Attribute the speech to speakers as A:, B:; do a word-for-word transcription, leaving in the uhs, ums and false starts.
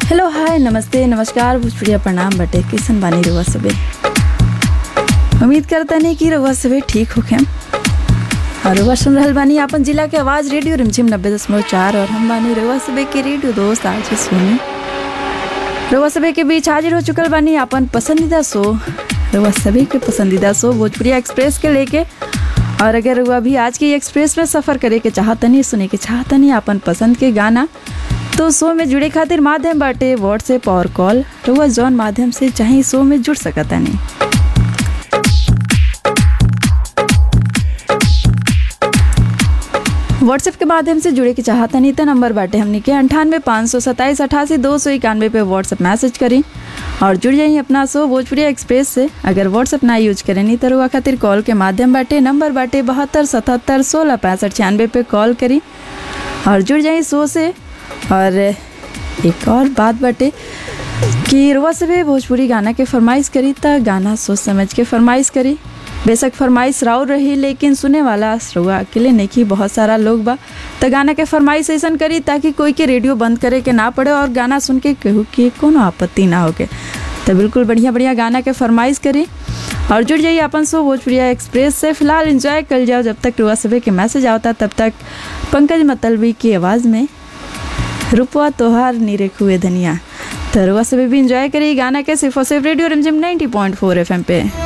A: Hello hi नमस्ते नमस्कार भोजपुरिया प्रणाम बटे किसन बानी रउआ सबे। उम्मीद करता नहीं कि रउआ सबे ठीक होखे और रउआ सुन रहल बानी आपन जिला के आवाज़ रेडियो रिमझिम नब्बे दशमलव चार और हम बानी रउआ सबे के रेडियो दोस्त आज सुनी। रउआ सबे के बीच हाजिर हो चुकल बानी आपन पसंदीदा शो रउआ सभी के पसंदीदा शो भोजपुरिया एक्सप्रेस के लेके। और अगर रउआ भी आज की एक्सप्रेस में सफ़र करे के चाहतनी सुने के चाहतनी आपन पसंद के गाना तो शो में जुड़े खातिर माध्यम बाटे व्हाट्सएप और कॉल। रउआ जौन माध्यम से चाहे शो में जुड़ सकतानी। व्हाट्सएप के माध्यम से जुड़े के चाहतनी तो नंबर बाटे हमनी के अंठानवे पाँच सौ सत्ताईस अठासी दो सौ इक्यानवे पे व्हाट्सएप मैसेज करी और जुड़ जाइए अपना शो भोजपुरिया एक्सप्रेस से। अगर व्हाट्सएप ना यूज करेनी तो रउआ खातिर कॉल के माध्यम बाटे नंबर बाटे बहत्तर सतहत्तर सोलह पैंसठ छियानवे पे कॉल करी और जुड़ जाइए शो से। और एक और बात बाटे कि रउआ सभी भोजपुरी गाना के फरमाइश करी तो गाना सोच समझ के फरमाइश करी। बेशक फरमाइश राउर रही लेकिन सुने वाला रउआ अकेले नहीं कि बहुत सारा लोग बा तो गाना के फरमाइश ऐसा करी ताकि कोई के रेडियो बंद करे के ना पड़े और गाना सुन के कहू कि कोनो आपत्ति ना होके। तो बिल्कुल बढ़िया बढ़िया गाना के फरमाइश करी और जुड़ जाइए अपन शो भोजपुरिया एक्सप्रेस से। फिलहाल एंजॉय कर जाओ जब तक रउआ सभी के मैसेज आवता तब तक पंकज मतलबी की आवाज़ में रुपवा तोहार नीरे खुए धनिया। तो रउआ सभी भी इंजॉय करिए गाना के सिर्फ और सिर्फ रेडियो रिमझिम नब्बे पॉइंट चार एफ एम पे।